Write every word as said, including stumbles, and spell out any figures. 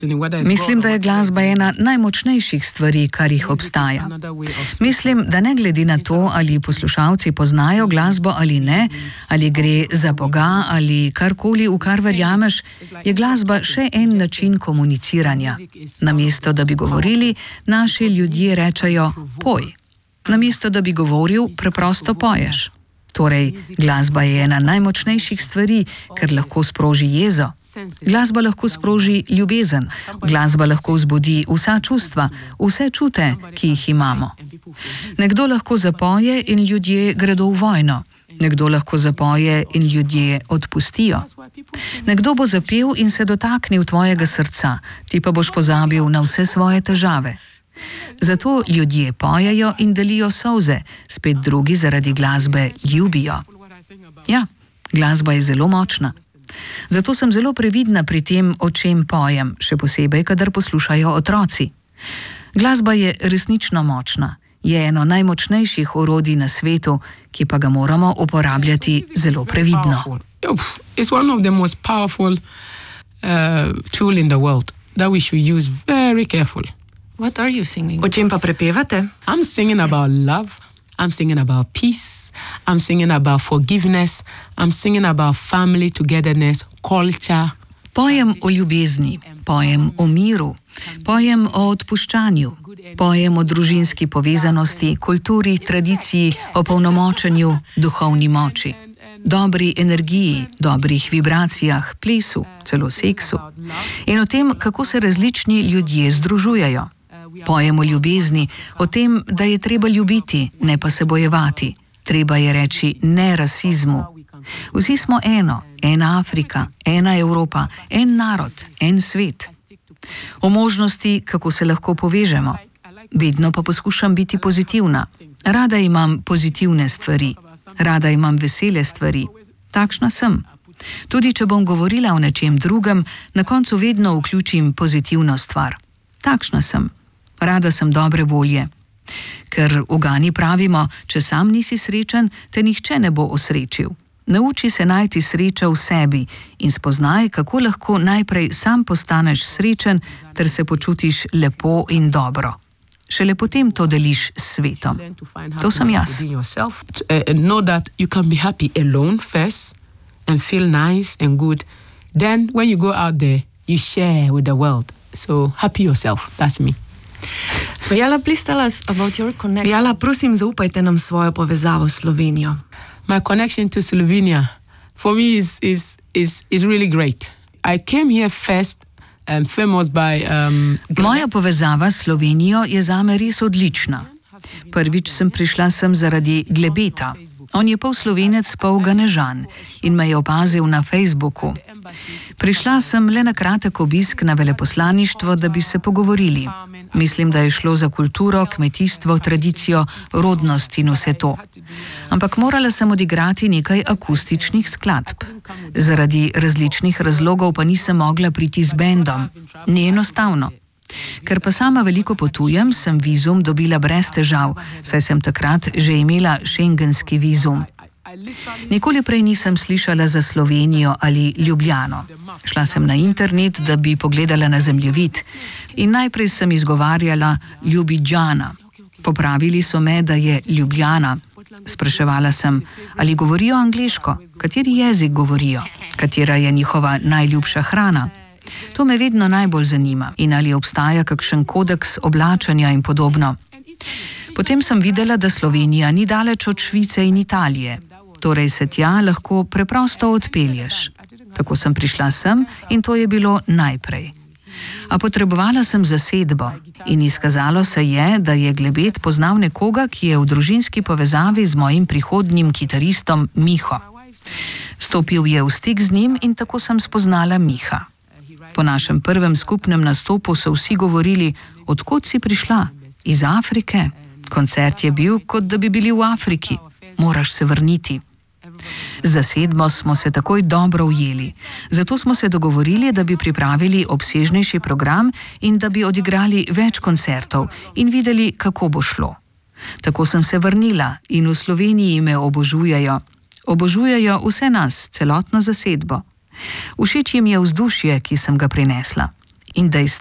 Mislim, da je glasba ena najmočnejših stvari, kar jih obstaja. Mislim, da ne glede na to, ali poslušalci poznajo glasbo ali ne, ali gre za Boga ali karkoli, v kar verjameš, je glasba še en način komuniciranja. Namesto, da bi govorili, naši ljudje rečejo poj. Namesto, da bi govoril, preprosto poješ. Torej, glasba je ena najmočnejših stvari, ker lahko sproži jezo. Glasba lahko sproži ljubezen. Glasba lahko vzbudi vsa čustva, vse čute, ki jih imamo. Nekdo lahko zapoje in ljudje gredo v vojno. Nekdo lahko zapoje in ljudje odpustijo. Nekdo bo zapel in se dotaknil tvojega srca, ti pa boš pozabil na vse svoje težave. Zato ljudje pojejo in delijo solze, spet drugi zaradi glasbe ljubijo. Ja, glasba je zelo močna. Zato sem zelo previdna pri tem, o čem pojem, še posebej, kadar poslušajo otroci. Glasba je resnično močna, je eno najmočnejših orodij na svetu, ki pa ga moramo uporabljati zelo previdno. It's one of the most powerful uh, tool in the world that we should use very careful. What are you singing? O čem pa prepevate? I'm singing about love. I'm singing about peace. I'm singing about forgiveness. I'm singing about family togetherness, culture. Pojem o ljubezni, pojem o miru, pojem o odpuščanju, pojem o družinski povezanosti, kulturi, tradiciji, opolnomočenju, duhovni moči, dobri energiji, dobrih vibracijah, plesu, celo seksu in o tem, kako se različni ljudje združujejo. Pojem o ljubezni, o tem, da je treba ljubiti, ne pa se bojevati. Treba je reči ne rasizmu. Vsi smo eno, ena Afrika, ena Evropa, en narod, en svet. O možnosti, kako se lahko povežemo. Vedno pa poskušam biti pozitivna. Rada imam pozitivne stvari. Rada imam vesele stvari. Takšna sem. Tudi če bom govorila o nečem drugem, na koncu vedno vključim pozitivno stvar. Takšna sem. Rada sem dobre volje. Ker v Gani pravimo, če sam nisi srečen, te nihče ne bo osrečil. Nauči se najti srečo v sebi in spoznaj, kako lahko najprej sam postaneš srečen, ter se počutiš lepo in dobro. Šele potem to deliš s svetom. To sem jaz. Know that you can be happy alone first and feel nice and good. Then when you go out there, you share with the world. So happy yourself. That's me. Mijala, please tell us about your connection. Mijala, prosim, zaupajte nam svojo povezavo s Slovenijo. My connection to Slovenia for me is is is is really great. I came here first and famous by um Moja povezava s Slovenijo je zame res odlična. Prvič sem prišla sem zaradi Glebeta. On je pol Slovenec, pol Ganežan in me je opazil na Facebooku. Prišla sem le na kratek obisk na veleposlaništvo, da bi se pogovorili. Mislim, da je šlo za kulturo, kmetijstvo, tradicijo, rodnost in vse to. Ampak morala sem odigrati nekaj akustičnih skladb. Zaradi različnih razlogov pa nisem mogla priti z bendom. Ni enostavno. Ker pa sama veliko potujem, sem vizum dobila brez težav, saj sem takrat že imela šengenski vizum. Nikoli prej nisem slišala za Slovenijo ali Ljubljano. Šla sem na internet, da bi pogledala na zemljevid in najprej sem izgovarjala Ljubidžana. Popravili so me, da je Ljubljana. Spraševala sem, ali govorijo angleško, kateri jezik govorijo, katera je njihova najljubša hrana. To me vedno najbolj zanima in ali obstaja kakšen kodeks oblačenja in podobno. Potem sem videla, da Slovenija ni daleč od Švice in Italije, torej se tja lahko preprosto odpelješ. Tako sem prišla sem in to je bilo najprej. A potrebovala sem zasedbo in izkazalo se je, da je Glebet poznal nekoga, ki je v družinski povezavi z mojim prihodnjim kitaristom Miho. Stopil je v stik z njim in tako sem spoznala Miha. Po našem prvem skupnem nastopu so vsi govorili, od kod si prišla? Iz Afrike? Koncert je bil, kot da bi bili v Afriki. Moraš se vrniti. Z zasedbo smo se takoj dobro ujeli. Zato smo se dogovorili, da bi pripravili obsežnejši program in da bi odigrali več koncertov in videli, kako bo šlo. Tako sem se vrnila in v Sloveniji me obožujejo. Obožujejo vse nas, celotno zasedbo. Všeč jim je vzdušje, ki sem ga prinesla. in dejstvo.